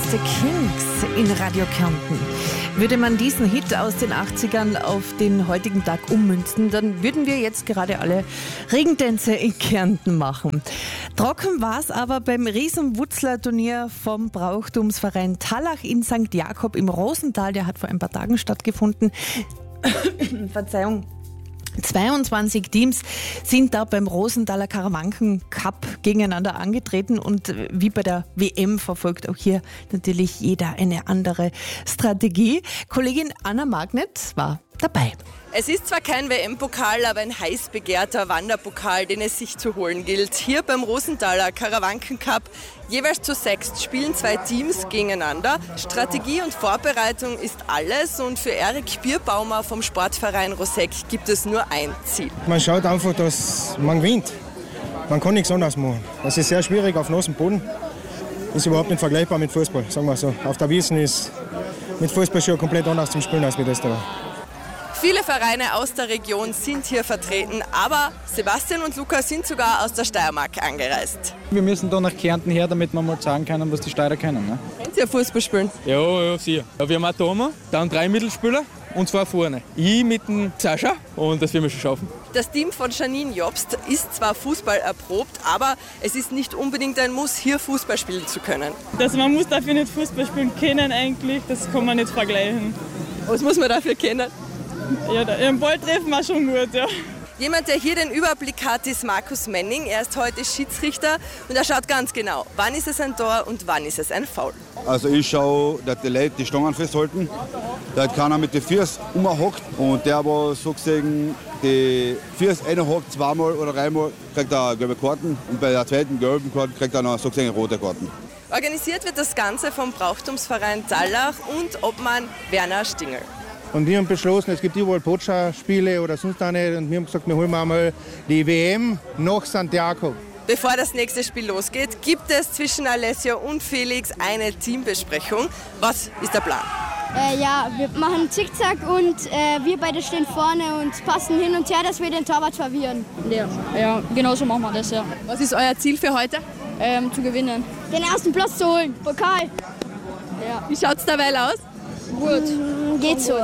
The Kinks in Radio Kärnten. Würde man diesen Hit aus den 80ern auf den heutigen Tag ummünzen, dann würden wir jetzt gerade alle Regentänze in Kärnten machen. Trocken war es aber beim Riesenwutzler-Turnier vom Brauchtumsverein Tallach in St. Jakob im Rosental. Der hat vor ein paar Tagen stattgefunden. Verzeihung. 22 Teams sind da beim Rosenthaler Karawanken Cup gegeneinander angetreten und wie bei der WM verfolgt auch hier natürlich jeder eine andere Strategie. Kollegin Anna Magnet war dabei. Es ist zwar kein WM-Pokal, aber ein heiß begehrter Wanderpokal, den es sich zu holen gilt. Hier beim Rosenthaler Karawanken Cup, jeweils zu 6 spielen 2 Teams gegeneinander. Strategie und Vorbereitung ist alles und für Erik Bierbaumer vom Sportverein Roseck gibt es nur ein Ziel. Man schaut einfach, dass man gewinnt. Man kann nichts anderes machen. Das ist sehr schwierig auf nassem Boden. Ist überhaupt nicht vergleichbar mit Fußball, sagen wir so. Auf der Wiesn ist mit Fußball schon komplett anders zum Spielen als wie das da. Viele Vereine aus der Region sind hier vertreten, aber Sebastian und Luca sind sogar aus der Steiermark angereist. Wir müssen da nach Kärnten her, damit wir mal sagen können, was die Steirer können. Ne? Können Sie ja Fußball spielen? Ja, sicher. Wir haben einen Thomas, dann 3 Mittelspieler und 2 vorne. Ich mit dem Sascha und das werden wir schon schaffen. Das Team von Janine Jobst ist zwar Fußball erprobt, aber es ist nicht unbedingt ein Muss, hier Fußball spielen zu können. Man muss dafür nicht Fußball spielen können eigentlich, das kann man nicht vergleichen. Was muss man dafür kennen? Ja, den Ball treffen wir schon gut, ja. Jemand, der hier den Überblick hat, ist Markus Menning. Er ist heute Schiedsrichter und er schaut ganz genau, wann ist es ein Tor und wann ist es ein Foul. Also ich schaue, dass die Leute die Stangen festhalten, dass keiner mit den Füßen umhockt und der aber so gesehen die Füße einhockt, 2-mal oder 3-mal, kriegt er gelbe Karten und bei der zweiten gelben Karte kriegt er noch so gesehen rote Karten. Organisiert wird das Ganze vom Brauchtumsverein Tallach und Obmann Werner Stingel. Und wir haben beschlossen, es gibt überall Potscha-Spiele oder sonst auch nicht. Und wir haben gesagt, wir holen einmal die WM nach St. Jakob. Bevor das nächste Spiel losgeht, gibt es zwischen Alessio und Felix eine Teambesprechung. Was ist der Plan? Wir machen Zickzack und wir beide stehen vorne und passen hin und her, dass wir den Torwart verwirren. Ja, genau so machen wir das, ja. Was ist euer Ziel für heute? Zu gewinnen. Den ersten Platz zu holen, Pokal. Ja. Wie schaut es dabei aus? Gut. Geht so.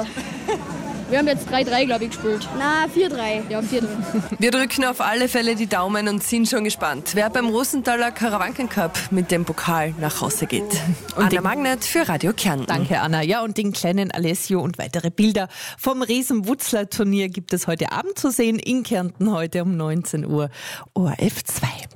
Wir haben jetzt 3-3, glaube ich, gespielt. Na, 4-3. Ja, 4-3. Wir drücken auf alle Fälle die Daumen und sind schon gespannt, wer beim Rosenthaler Karawanken Cup mit dem Pokal nach Hause geht. Und Anna Magnet für Radio Kärnten. Danke, Anna. Ja, und den kleinen Alessio und weitere Bilder vom Riesenwutzler-Turnier gibt es heute Abend zu sehen in Kärnten heute um 19 Uhr, ORF 2.